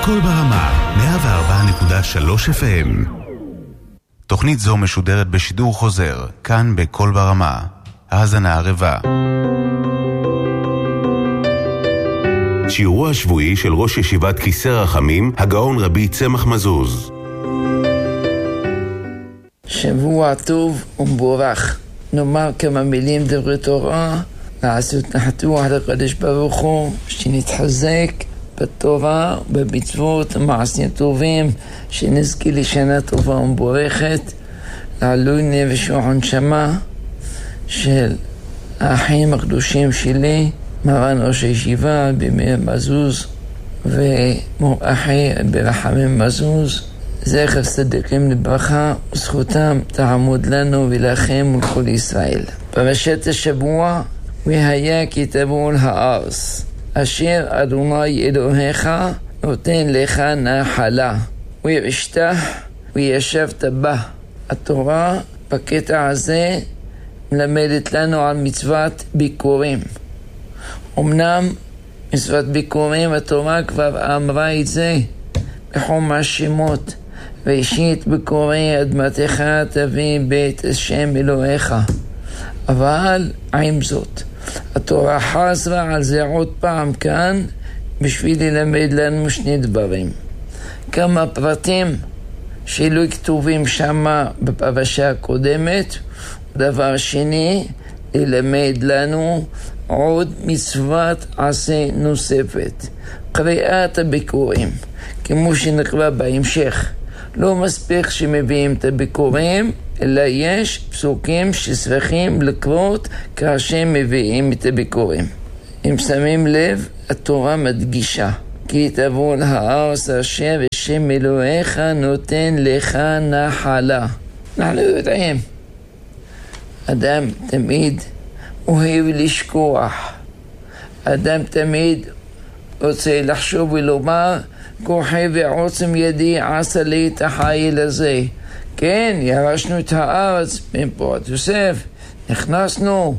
קול ברמה, 104.3 FM. תוכנית זו משודרת בשידור חוזר, כאן בקול ברמה. האזנה ערבה. שיעורו השבועי של ראש ישיבת כיסא רחמים, הגאון רבי צמח מזוז. שבוע טוב ומבורך. נאמר כמה מילים דברי תורה, לעשות נחתו על הקדוש ברוך הוא, שנתחזק בתורה, במצוות ומעשים טובים, שנזכי לשנה טובה ומבורכת, לעילוי נפש ונשמה של האחים הקדושים שלי, מרן ראש הישיבה במאיר מזוז ומור אחי ברחמים מזוז, זכר צדיקים לברכה, וזכותם תעמוד לנו ולכם ולכל ישראל. פרשת השבוע, והיה כי תבוא הארץ, אשר אדוני אלוהיך נותן לך נחלה, וירשתה וישבת בה. התורה בקטע הזה מלמדת לנו על מצוות ביקורים. אמנם מצוות ביקורים, התורה כבר אמרה את זה בחומש שמות, ואישית ביקורי אדמתך תביא בית השם אלוהיך. אבל עם זאת, התורה חזרה על זה עוד פעם כאן, בשביל ללמד לנו שני דברים. כמה פרטים שלא כתובים שמה בפרשה הקודמת, דבר שני, ללמד לנו עוד מצוות עשה נוספת, קריאת הביקורים, כמו שנקרא בהמשך. לא מספיק שמביאים את הביקורים, אלא יש פסוקים שצריכים לקרות כאשר מביאים את הביקורים. אם שמים לב, התורה מדגישה, כי תבוא לארץ אשר השם אלוהיך נותן לך נחלה. אנחנו יודעים, אדם תמיד אוהב לשכוח, אדם תמיד רוצה לחשוב ולומר, כוחי ועוצם ידי עשה לי את החיל הזה. כן, ירשנו את הארץ בין פורת יוסף, נכנסנו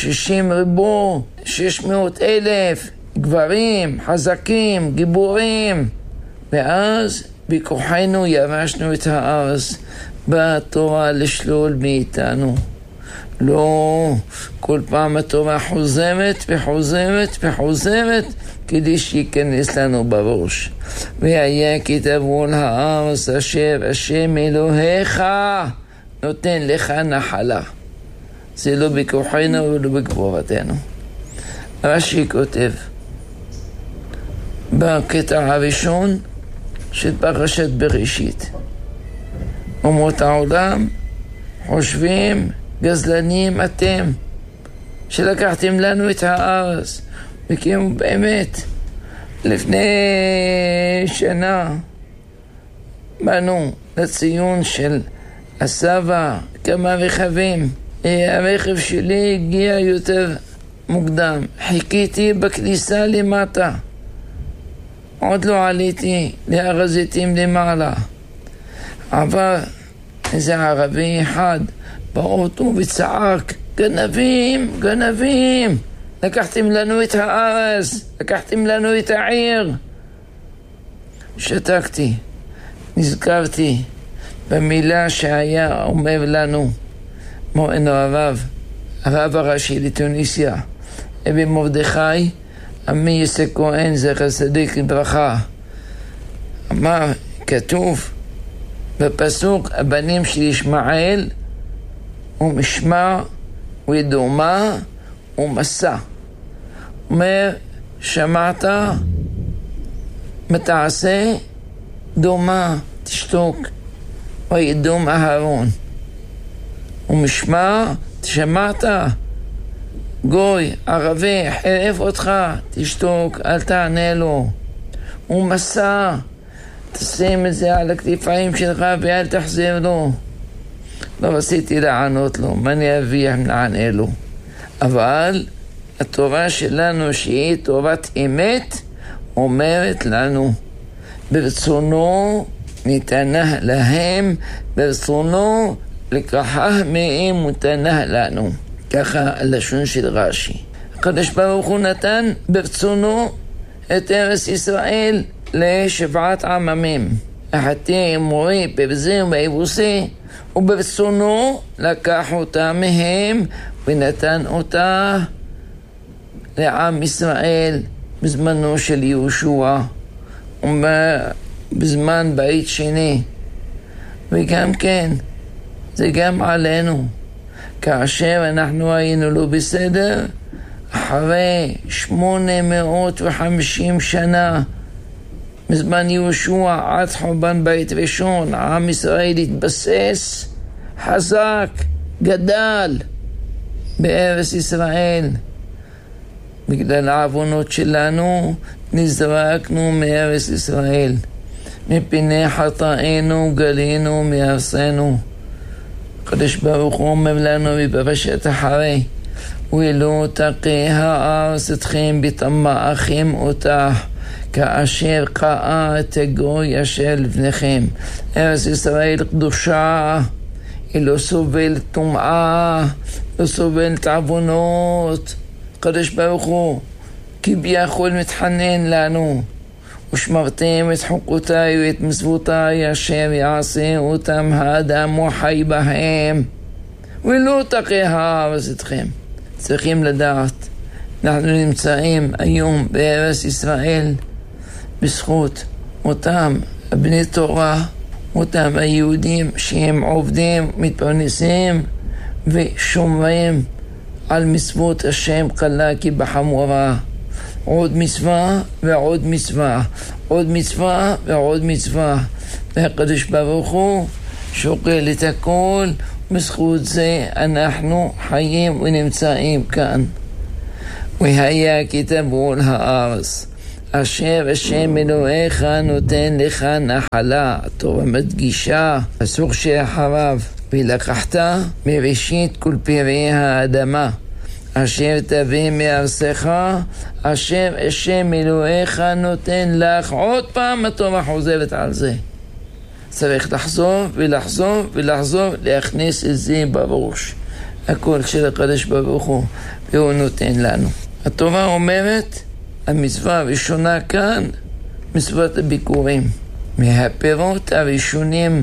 60,600,000 גברים, חזקים, גיבורים, ואז בכוחנו ירשנו את הארץ. באה התורה לשלול מאיתנו. לא, כל פעם התורה חוזמת וחוזמת וחוזמת כדי שיכנס לנו בראש. והיה כי תבוא לארץ אשר השם אלוהיך נותן לך נחלה. זה לא בכוחנו ולא בגבורתנו. רש"י כותב בקטע הראשון של פרשת בראשית, אומות העולם חושבים גזלנים אתם שלקחתם לנו את הארץ, וכי באמת לפני שנה באנו לציון של הסבא כמה רכבים. הרכב שלי הגיע יותר מוקדם, חיכיתי בכניסה למטה, עוד לא עליתי להר הזיתים למעלה. עבר איזה ערבי אחד באוטו וצעק, גנבים, גנבים, לקחתם לנו את הארץ, לקחתם לנו את העיר. שתקתי, נזכרתי במילה שהיה אומר לנו מורנו הרב הראשי לתוניסיה, אבי מרדכי עמי יוסף כהן זכר צדיק לברכה. אמר, כתוב בפסוק, הבנים של ישמעאל ומשמע ודומה ומסע. אומר, שמעת, מתעשה, דומה, תשתוק, וידום אהרון. ומשמע, תשמעת, גוי, ערבי, חרף אותך, תשתוק, אל תענה לו. ומסע, תשים את זה על הכתפיים שלך ואל תחזיר לו. לא רציתי לענות לו, מה אני אביא אם נענה לו? אבל התורה שלנו שהיא תורת אמת אומרת לנו, ברצונו ניתנה להם, ברצונו לקחה מהם ותנה לנו. ככה הלשון של רש"י. הקדוש ברוך הוא נתן ברצונו את ארץ ישראל לשבעת עממים. החטא מורה בבזה ובאבוסי, וברצונו לקח אותה מהם ונתן אותה לעם ישראל בזמנו של יהושע ובזמן בית שני. וגם כן, זה גם עלינו. כאשר אנחנו היינו לא בסדר, אחרי 850 שנה מזמן יהושע עד חורבן בית ראשון, עם ישראל התבסס חזק, גדל בארץ ישראל. בגלל העוונות שלנו נזרקנו מארץ ישראל, מפני חטאינו גלינו מארצנו. הקדוש ברוך הוא אומר לנו בפרשת אחרי, ולא תקה הארץ אתכם בטמאכם אותה, כאשר קאה את הגוי אשר לפניכם. ארץ ישראל קדושה, היא לא סובלת טומאה, לא סובלת עוונות. הקדוש ברוך הוא כביכול מתחנן לנו, ושמרתם את חוקותיי ואת מצוותיי אשר יעשה אותם האדם וחי בהם, ולא תקה הארץ אתכם. צריכים לדעת, אנחנו נמצאים היום בארץ ישראל בזכות אותם בני תורה, אותם היהודים שהם עובדים, מתפרנסים ושומרים על מצוות השם קלה כבחמורה. עוד מצווה ועוד מצווה, עוד מצווה ועוד מצווה, והקדוש ברוך הוא שוקל את הכל. בזכות זה אנחנו חיים ונמצאים כאן. והיה כתבו על הארץ אשר השם אלוהיך נותן לך נחלה. התורה מדגישה פסוק שאחריו, ולקחת מראשית כל פרי האדמה אשר תביא מארצך אשר השם אלוהיך נותן לך. עוד פעם התורה חוזרת על זה. צריך לחזור ולחזור ולחזור, להכניס את זה בראש. הכל של הקדוש ברוך הוא, והוא נותן לנו. התורה אומרת, המצווה הראשונה כאן, מצוות הביקורים. מהפירות הראשונים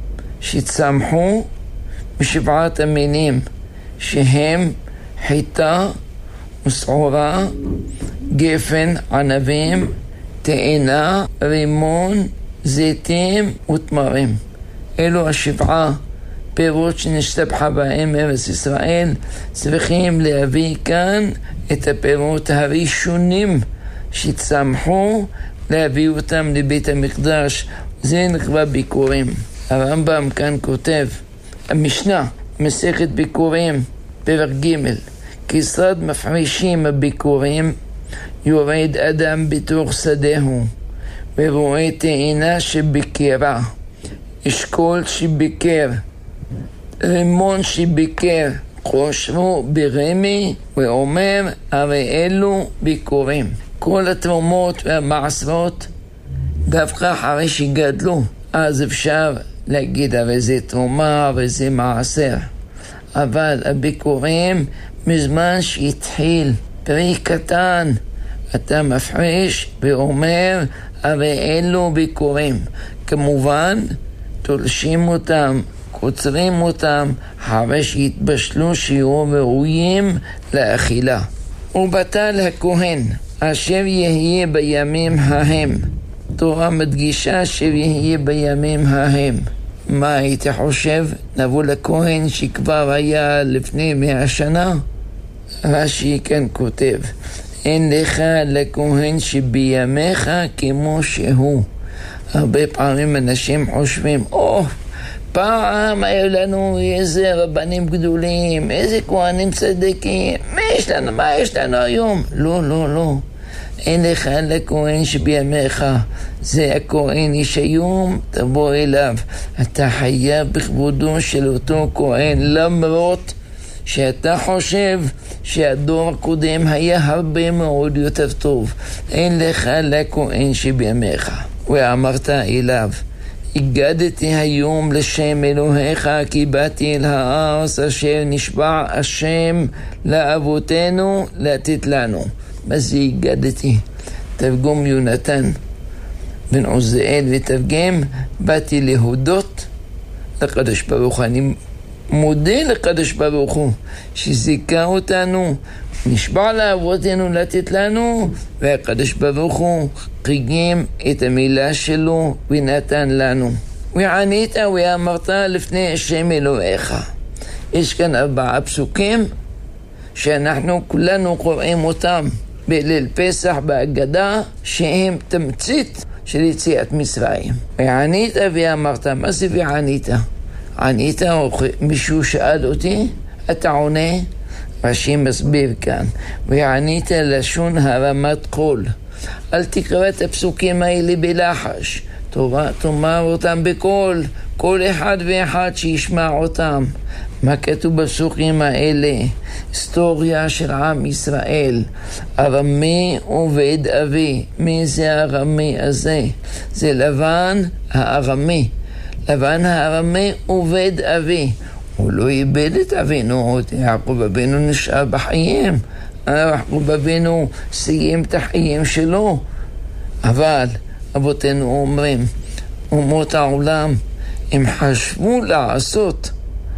שצמחו משבעת המינים, שהם חיטה ושעורה, גפן, ענבים, תאנה, רימון, זיתים ותמרים. אלו השבעה פירות שנשתבחה בהם ארץ ישראל. צריכים להביא כאן את הפירות הראשונים שצמחו, להביא אותם לבית המקדש. זה נקרא ביקורים. הרמב"ם כאן כותב, המשנה, מסכת ביקורים, פרק ג', כיצד מפרישים הביקורים? יורד אדם בתוך שדהו ורואה תאנה שביקרה, אשכול שביקר, רימון שביקר, חושבו ברמי, ואומר הרי אלו ביקורים. כל התרומות והמעשרות דווקא אחרי שגדלו, אז אפשר להגיד הרי זה תרומה וזה מעשר. אבל הביקורים מזמן שהתחיל פרי קטן, אתה מפריש ואומר הרי אלו ביקורים. כמובן תולשים אותם, קוצרים אותם, אחרי שהתבשלו שיהיו ראויים לאכילה. ובטל הכהן אשר יהיה בימים ההם. תורה מדגישה שיהיה בימים ההם. מה היית חושב? נבוא לכהן שכבר היה לפני 100 שנה? רש"י כאן כותב, אין לך לכהן שבימיך כמו שהוא. הרבה פעמים אנשים חושבים, פעם היו לנו איזה רבנים גדולים, איזה כהנים צדיקים, מה יש לנו היום? לא. אין לך לכהן שבימיך. זה הכהן איש היום, תבוא אליו. אתה חייב בכבודו של אותו כהן, למרות שאתה חושב שהדור הקודם היה הרבה מאוד יותר טוב. אין לך לכהן שבימיך. ואמרת אליו, הגדתי היום לשם אלוהיך, כי באתי אל הארץ אשר נשבע השם לאבותינו לתת לנו. מה זה הגדתי? תרגום יונתן. בן עוזיאל ותרגם, באתי להודות לקדוש ברוך הוא. אני מודה לקדוש ברוך הוא שזיכה אותנו, נשבע לאבותינו לתת לנו, והקדוש ברוך הוא קיים את המילה שלו ונתן לנו. וענית ואמרת לפני השם אלוהיך. יש כאן 4 פסוקים שאנחנו כולנו קוראים אותם בליל פסח בהגדה, שהם תמצית של יציאת מצרים. וענית ואמרת. מה זה וענית? ענית, מישהו שאל אותי, אתה עונה? רש"י מסביר כאן, וענית לשון הרמת קול. אל תקרא את הפסוקים האלה בלחש, תאמר אותם בקול, כל אחד ואחד שישמע אותם. מה כתוב בפסוקים האלה? היסטוריה של עם ישראל. ארמי עובד אבי. מי זה הארמי הזה? זה לבן הארמי. לבן הארמי עובד אבי. הוא לא איבד את אבינו, יעקב אבינו נשאר בחיים. יעקב אבינו סיים את החיים שלו. אבל אבותינו אומרים, אומות העולם, הם חשבו לעשות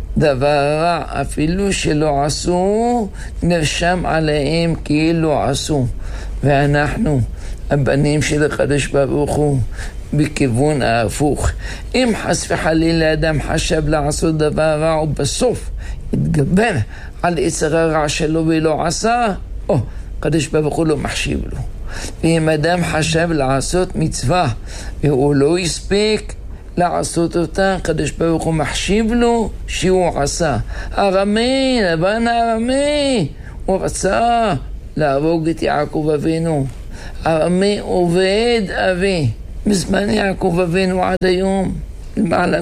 דבר רע, אפילו שלא עשו, נרשם עליהם כאילו עשו. ואנחנו, הבנים של הקדוש ברוך הוא, בכיוון ההפוך. אם חס וחלילה אדם חשב לעשות דבר רע ובסוף התגבר על יצר הרע שלו ולא עשה, הקדוש ברוך הוא לא מחשיב לו. ואם אדם חשב לעשות מצווה והוא לא הספיק לעשות אותה, הקדוש ברוך הוא מחשיב לו שהוא עשה. ארמי, לבן הארמי, הוא רצה להרוג את יעקב אבינו. ארמי עובד אבי. בזמן יעקב אבינו עד היום, למעלה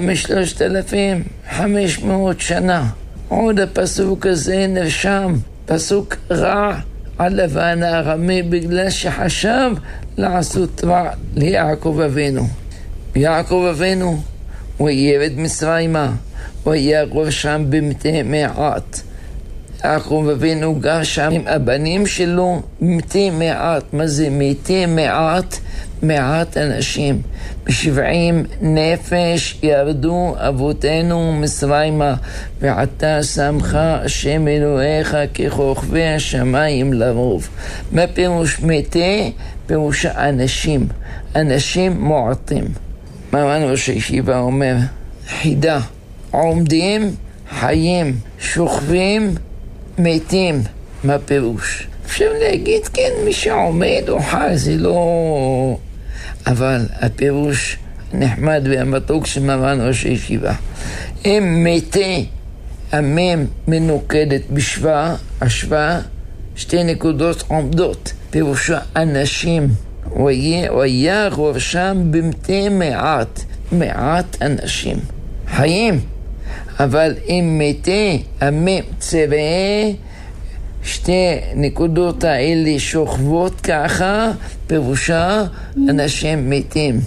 מ3,500 שנה. עוד הפסוק הזה נרשם, פסוק רע על לבן הארמי, בגלל שחשב לעשות רע ליעקב אבינו. יעקב אבינו הוא ירד מצרימה, הוא היה גר שם במתי מעט. יעקב אבינו גר שם עם הבנים שלו במתי מעט. מה זה מתי מעט? מעט אנשים. ב70 נפש ירדו אבותינו מצרימה, ועתה שמך השם אלוהיך ככוכבי השמיים לרוב. מה פירוש מתי? פירוש אנשים, אנשים מועטים. מרן ראש הישיבה אומר, חידה, עומדים, חיים, שוכבים, מתים. מה פירוש? אפשר להגיד, כן, מי שעומד או חי, זה לא... אבל הפירוש נחמד והמתוק של מרן ראש הישיבה. אם מתי, המם מנוקדת בשווה, השווה, 2 נקודות עומדות. פירושו אנשים. הוא היה ראשם במתי מעט, מעט אנשים. חיים. אבל אם מתי, המם צבעי, 2 נקודות האלה שוכבות ככה, פירושה אנשים מתים.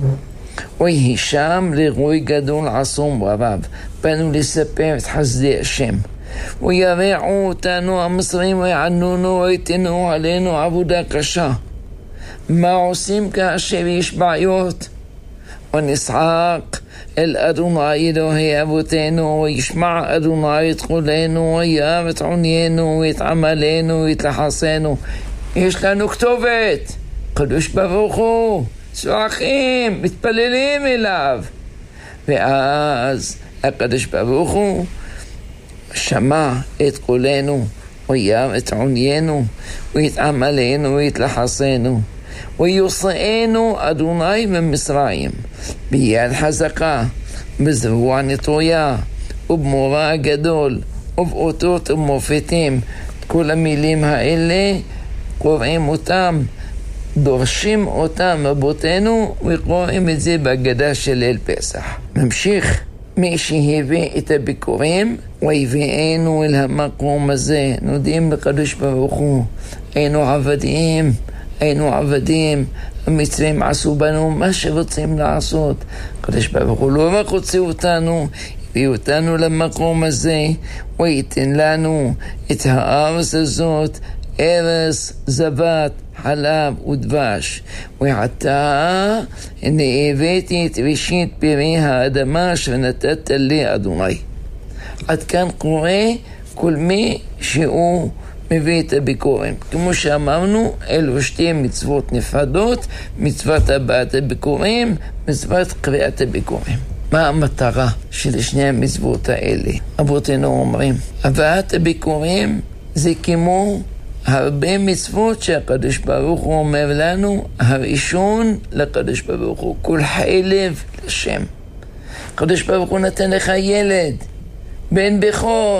ויהי שם לרוי גדול עצום רבב. באנו לספר את חסדי השם. וירעו אותנו המצרים ויענונו ויתנו עלינו עבודה קשה. מה עושים כאשר יש בעיות? ונצעק אל אדוני אלוהי אבותינו, וישמע אדוני את קולנו, וירא את עוניינו, ואת עמלנו, ואת לחסנו. יש לנו כתובת, קדוש ברוך הוא, צועקים, מתפללים אליו. ואז הקדוש ברוך הוא שמע את קולנו, וירא את עוניינו, ואת עמלנו, ואת לחסנו. ויוציאנו אדוני ממצרים ביד חזקה, בזרוע נטויה ובמורא גדול ובאותות ומופתים. כל המילים האלה קוראים אותם, דורשים אותם אבותינו, וקוראים את זה בהגדה של ליל פסח. ממשיך, מי שהביא את הביקורים ויביאנו אל המקום הזה. נודים לקדוש ברוך הוא, היינו עבדים, המצרים עשו בנו מה שרוצים לעשות. הקדוש ברוך הוא לא רק הוציא אותנו, הביא אותנו למקום הזה, וייתן לנו את הארץ הזאת, ארץ זבת חלב ודבש. ועתה הנה הבאתי את ראשית פרי האדמה שנתת לי אדוני. עד כאן קורא כל מי שהוא מביא את הביקורים. כמו שאמרנו, אלו שתי מצוות נפרדות, מצוות הבאת הביקורים, מצוות קריאת הביקורים. מה המטרה של שני המצוות האלה? אבותינו אומרים, הבאת הביקורים זה כמו הרבה מצוות שהקדוש ברוך הוא אומר לנו, הראשון לקדוש ברוך הוא, כל חלב לשם. הקדוש ברוך הוא נתן לך ילד, בן בכור,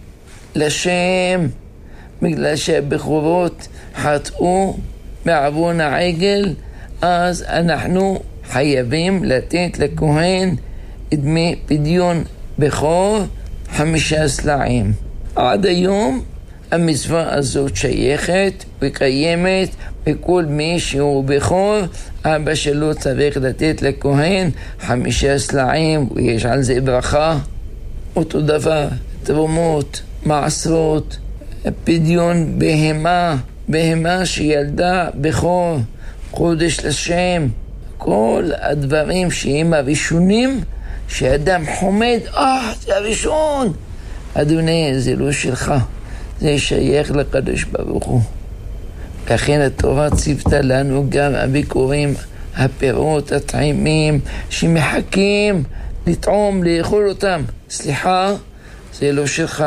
לשם, בגלל שהבכורות חטאו בעוון העגל, אז אנחנו חייבים לתת לכהן דמי פדיון בכור 5 סלעים. עד היום המצווה הזאת שייכת וקיימת, וכל מי שהוא בכור, אבא שלו צריך לתת לכהן 5 סלעים, ויש על זה ברכה. אותו דבר, תרומות, מעשרות, פדיון בהמה שילדה בכור, קודש לשם, כל הדברים שהם הראשונים, שאדם חומד, זה הראשון. אדוני, זה לא שלך, זה שייך לקדוש ברוך הוא. לכן התורה ציוותה לנו גם הביקורים, הפירות, הטעימים, שמחכים לטעום, לאכול אותם. סליחה, זה לא שלך.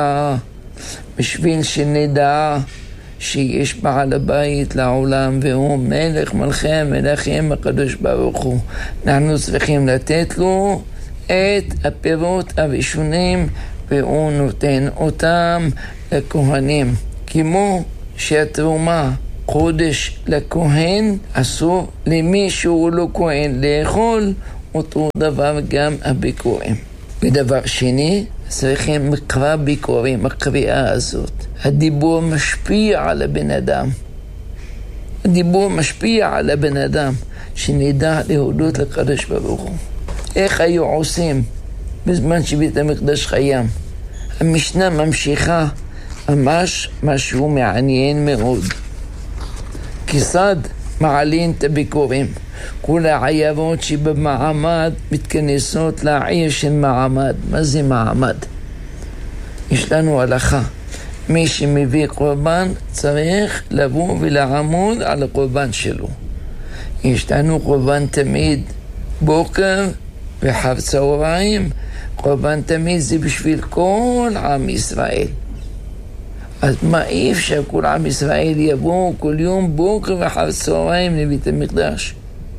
בשביל שנדע שיש בעל הבית לעולם והוא מלך מלכי המלכים הקדוש ברוך הוא, אנחנו צריכים לתת לו את הפירות הראשונים, והוא נותן אותם לכהנים. כמו שהתרומה קודש לכהן, אסור למי שהוא לא כהן לאכול, אותו דבר גם הביקורים. ודבר שני, צריכים מקרא ביקורים, הקריאה הזאת. הדיבור משפיע על הבן אדם. הדיבור משפיע על הבן אדם, שנדע להודות לקדוש ברוך הוא. איך היו עושים בזמן שבית המקדש חיים? המשנה ממשיכה ממש משהו מעניין מאוד. כיצד מעלים את הביקורים? כל העיירות שבמעמד מתכנסות לעיר של מעמד. מה זה מעמד? יש לנו הלכה. מי שמביא קורבן צריך לבוא ולעמוד על הקורבן שלו. יש לנו קורבן תמיד בוקר וחב צהריים. קורבן תמיד זה בשביל כל עם ישראל. אז מה אי אפשר כל עם ישראל יבוא כל יום בוקר וחב צהריים לבית המקדש?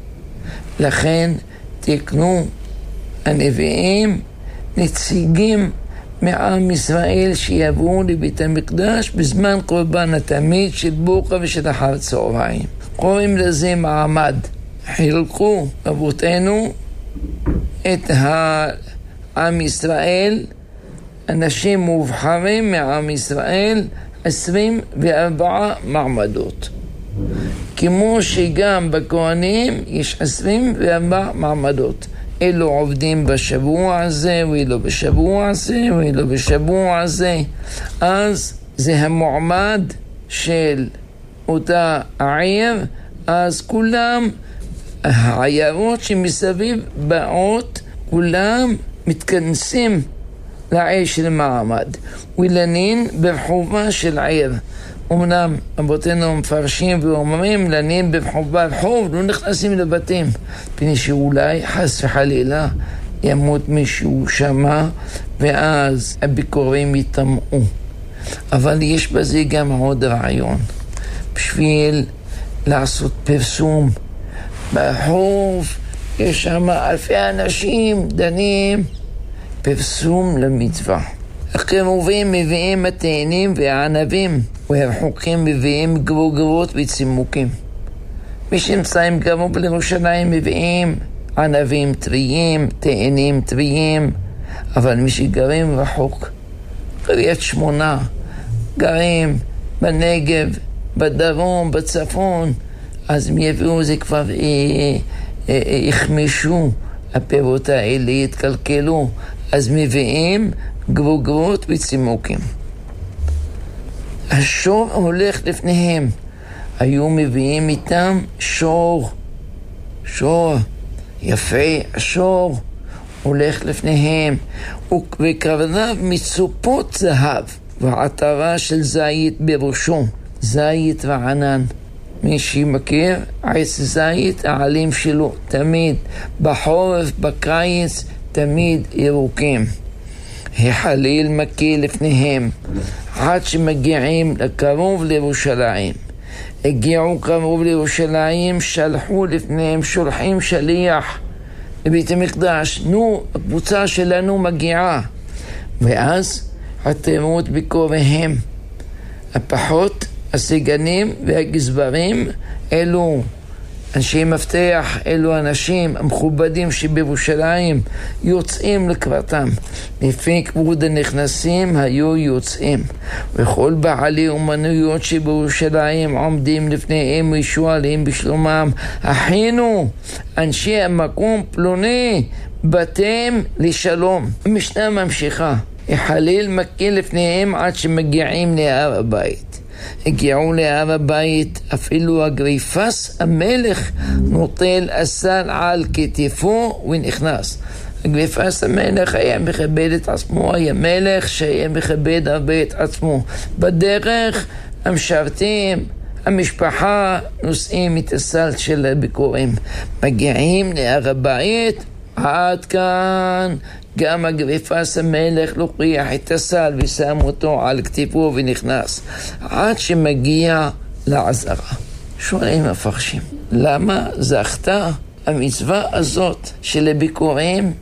לכן תקנו הנביאים נציגים מעם ישראל שיבואו לבית המקדש בזמן קורבן התמיד של בוקר ושל אחר צהריים. קוראים לזה מעמד. חילקו אבותינו את העם ישראל, אנשים מובחרים מעם ישראל, 24 מעמדות. כמו שגם בכהנים יש 24 מעמדות. אלו עובדים בשבוע הזה, ואלו בשבוע הזה, ואלו בשבוע הזה. אז זה המועמד של אותה העיר, אז כולם, העיירות שמסביב באות, כולם מתכנסים לעיר של מעמד. ולנין ברחובה של עיר. אמנם אבותינו מפרשים ואומרים לנין ברחוב, לא נכנסים לבתים, פני שאולי חס וחלילה ימות מישהו שמה, ואז הביקורים יטמעו. אבל יש בזה גם עוד רעיון. בשביל לעשות פרסום ברחוב, יש שם אלפי אנשים דנים, פרסום למצווה. הקרבים מביאים התאנים והענבים, והרחוקים מביאים גרוגרות וצימוקים. מי שנמצאים קרוב לירושלים מביאים ענבים טריים, תאנים טריים, אבל מי שגרים רחוק, קריית שמונה, גרים בנגב, בדרום, בצפון, אז מי יביאו זה כבר יחמשו, הפירות האלה יתקלקלו, אז מביאים גרוגרות וצימוקים. השור הולך לפניהם. היו מביאים איתם שור יפה, השור הולך לפניהם, וכבניו מצופות זהב, ועטרה של זית בראשו, זית וענן. מי שמכיר, עץ זית, העלים שלו תמיד בחורף, בקיץ, תמיד ירוקים. החליל מקיא לפניהם, עד שמגיעים לקרוב לירושלים. הגיעו קרוב לירושלים, שלחו לפניהם, שולחים שליח לבית המקדש, נו, הקבוצה שלנו מגיעה. ואז התאמות בקוריהם, הפחות, הסגנים והגזברים, אלו אנשי מפתח, אלו אנשים המכובדים שבירושלים יוצאים לקראתם. לפי כבוד הנכנסים היו יוצאים, וכל בעלי אומנויות שבירושלים עומדים לפניהם ושואלים בשלומם, אחינו אנשי המקום פלוני, באתם לשלום. המשנה ממשיכה, החליל מקיא לפניהם עד שמגיעים להר הבית. הגיעו להר הבית, אפילו אגריפס המלך נוטל אסל על כתפו ונכנס. אגריפס המלך היה מכבד את עצמו, היה מלך שהיה מכבד הרבה את עצמו. בדרך המשרתים, המשפחה, נושאים את הסל של הביקורים. מגיעים להר הבית, עד כאן גם אגריפס המלך לוקח את הסל ושם אותו על כתפו ונכנס, עד שמגיע לעזרה. שואלים המפרשים, למה זכתה המצווה הזאת של הביקורים,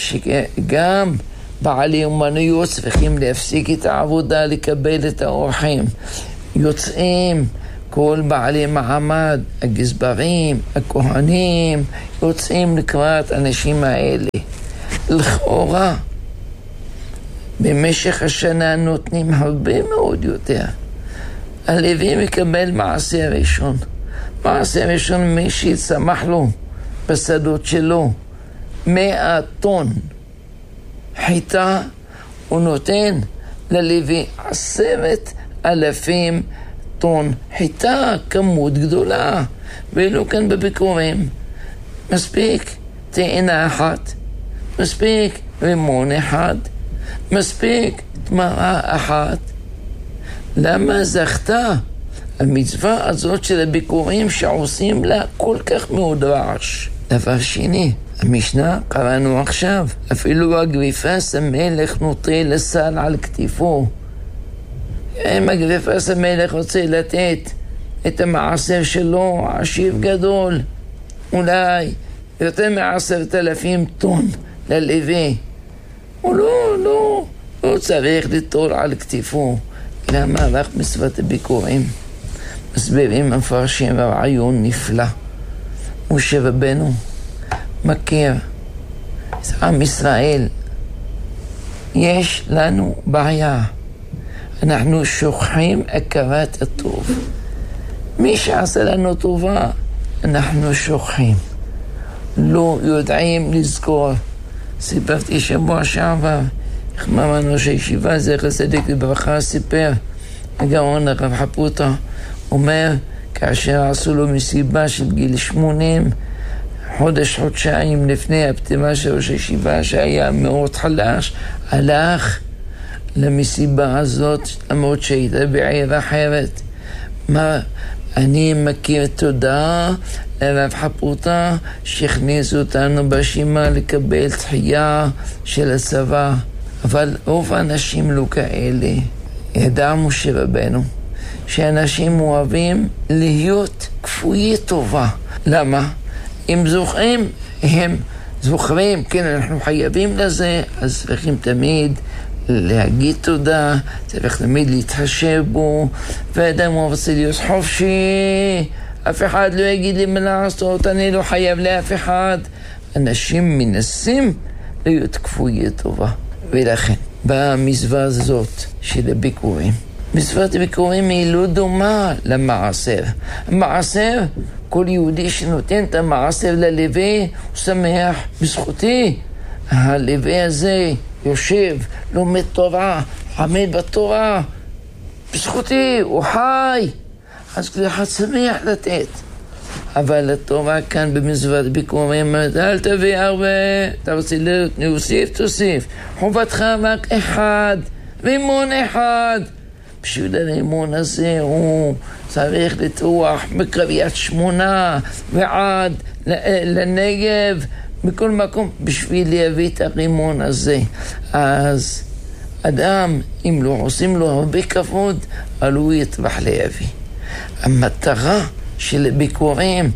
שגם בעלי אומנויות צריכים להפסיק את העבודה לקבל את האורחים, יוצאים כל בעלי מעמד, הגזברים, הכהנים, יוצאים לקראת אנשים האלה. לכאורה במשך השנה נותנים הרבה מאוד יותר. הלוי מקבל מעשה ראשון. מעשה ראשון, מי שצמח לו בשדות שלו 100 טון חיטה, הוא נותן ללוי 10,000 טון חיטה, כמות גדולה. ואילו כאן בביקורים מספיק תאנה אחת, מספיק רימון אחד, מספיק תמרה אחת. למה זכתה המצווה הזאת של הביקורים שעושים לה כל כך מאוד רעש? דבר שני, המשנה קראנו עכשיו, אפילו אגריפס המלך נוטל אסל על כתפו. אם אגריפס המלך רוצה לתת את המעשר שלו, עשיר גדול, אולי יותר מ10,000 טון ללוי, הוא לא צריך לטול על כתפו. למה רק מצוות הביקורים? מסבירים המפרשים רעיון נפלא. משה רבנו מכיר את עם ישראל. יש לנו בעיה, אנחנו שוכחים הכרת הטוב. מי שעשה לנו טובה אנחנו שוכחים, לא יודעים לזכור. סיפרתי שבוע שעבר, חמרן ראש הישיבה זכר צדיק לברכה, סיפר הגאון הרב חפוטה, אומר כאשר עשו לו מסיבה של גיל 80, חודשיים לפני הפטירה של ראש הישיבה שהיה מאוד חלש, הלך למסיבה הזאת למרות שהייתה בעיר אחרת. מה, אני מכיר תודה לרב חפוטה שהכניס אותנו ברשימה לקבל תחייה של הצבא, אבל רוב האנשים לא כאלה. ידע משה רבנו שאנשים אוהבים להיות כפויי טובה. למה? אם זוכרים, הם זוכרים, כן, אנחנו חייבים לזה, אז צריכים תמיד להגיד תודה, צריך תמיד להתחשב בו, ואדם רוצה להיות חופשי, אף אחד לא יגיד לי מה לעשות, אני לא חייב לאף אחד. אנשים מנסים להיות כפויי טובה, ולכן במצווה הזאת של הביקורים, מצוות הביקורים היא לא דומה למעשר. המעשר, כל יהודי שנותן את המעשר ללוי, הוא שמח בזכותי. הלוי הזה יושב, לומד תורה, עמד בתורה, בזכותי, הוא חי. אז כל אחד שמח לתת. אבל התורה כאן במצוות ביקורים, אל תביא הרבה, אתה רוצה להוסיף, תוסיף. חובתך רק אחד, רימון אחד. בשביל הרימון הזה הוא צריך לטרוח בקרביית שמונה ועד לנגב, בכל מקום, בשביל להביא את הרימון הזה. אז אדם, אם לא עושים לו הרבה כבוד, אז הוא יטבח להביא. המטרה של ביקורים,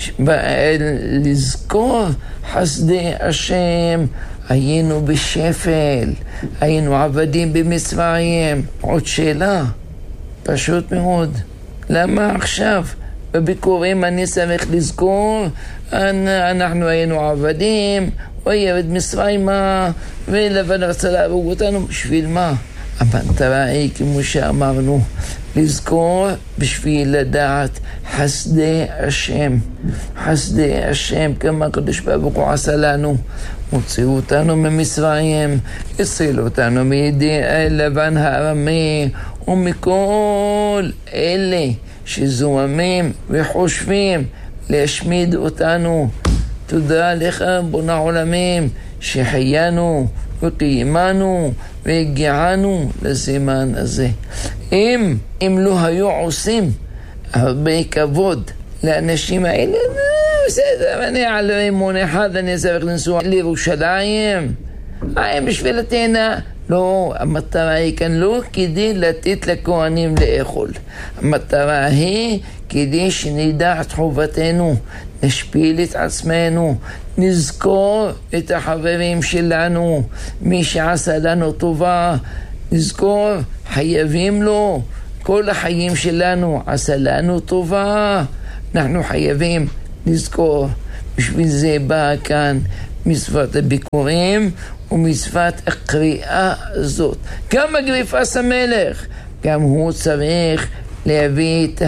לזכור חסדי השם, היינו בשפל, היינו עבדים במצרים. עוד שאלה, פשוט מאוד, למה עכשיו בביקורים אני צריך לזכור, אנחנו היינו עבדים, הוא עבד מצרימה, ולבן רצה להרוג אותנו, בשביל מה? המטרה היא, כמו שאמרנו, לזכור בשביל לדעת חסדי השם. חסדי השם, כמה הקדוש ברוך הוא עשה לנו. הוציא אותנו ממצרים, הציל אותנו מידי לבן הארמי, ומכל אלה שזוהמים וחושבים להשמיד אותנו. תודה לך בונה עולמים שחיינו וקיימנו והגיענו לזמן הזה. אם לא היו עושים הרבה כבוד לאנשים האלה, בסדר, אני על רימון אחד, אני צריך לנסוע לירושלים. הם בשביל התאנה. לא, המטרה היא כאן לא כדי לתת לכהנים לאכול. המטרה היא כדי שנדע את חובתנו, נשפיל את עצמנו, נזכור את החברים שלנו, מי שעשה לנו טובה, נזכור, חייבים לו, כל החיים שלנו עשה לנו טובה, אנחנו חייבים לזכור. בשביל זה באה כאן מצוות הביקורים ומצוות הקריאה הזאת. גם אגריפס המלך, גם הוא צריך להביא את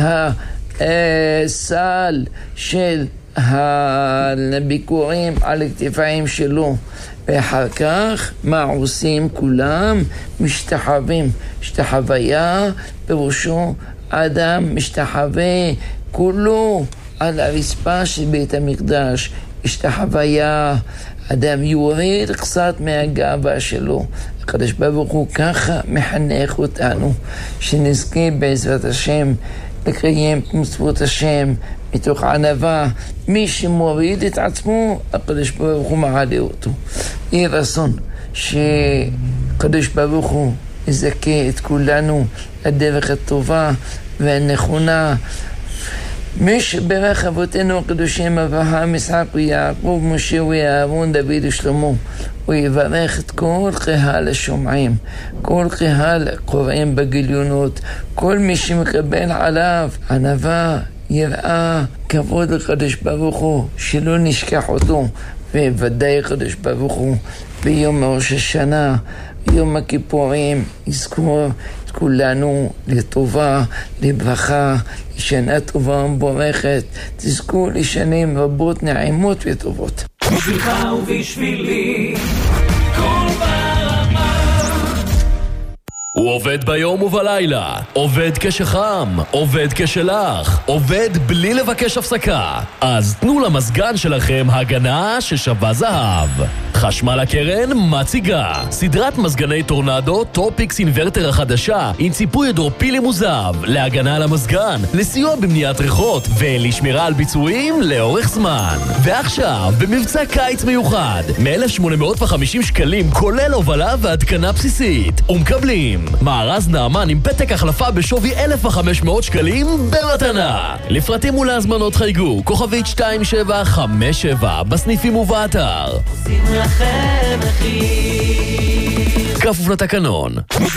הסל של הביקורים על הכתפיים שלו, ואחר כך מה עושים כולם? משתחווים. השתחוויה פירושו אדם משתחווה כולו על הרצפה של בית המקדש. השתחוויה, אדם יוריד קצת מהגאווה שלו. הקדוש ברוך הוא ככה מחנך אותנו, שנזכה בעזרת השם לקיים מצוות השם מתוך ענווה. מי שמוריד את עצמו, הקדוש ברוך הוא מעלה אותו. יהיה רצון שקדוש ברוך הוא יזכה את כולנו לדרך הטובה והנכונה. מי שברך אבותינו הקדושים אברהם, יצחק ויעקב, משה ואהרון, דוד ושלמה, הוא יברך את כל קהל השומעים, כל קהל קוראים בגיליונות, כל מי שמקבל עליו ענווה, יראה, כבוד לקדוש ברוך הוא, שלא נשכח אותו. וודאי הקדוש ברוך הוא ביום ראש השנה, יום הכיפורים, יזכור את כולנו לטובה, לברכה, לשנה טובה ומבורכת. תזכו לשנים רבות נעימות וטובות. בשבילך ובשבילי כל ברמה. הוא עובד ביום ובלילה, עובד כשחם, עובד כשלח, עובד בלי לבקש הפסקה. אז תנו למזגן שלכם הגנה ששווה זהב. חשמל הקרן מציגה סדרת מזגני טורנדו טופיקס אינברטר החדשה עם ציפוי הידרופילי מוזב להגנה על המזגן, לסיוע במניעת ריחות ולשמירה על ביצועים לאורך זמן. ועכשיו במבצע קיץ מיוחד מ-1,850 שקלים כולל הובלה והתקנה בסיסית, ומקבלים מארז נאמן עם פתק החלפה בשווי 1,500 שקלים במתנה. לפרטים ולהזמנות חייגו כוכבית 2757 בסניפים ובאתר. עושים לכם מחיר כפוף לתקנון.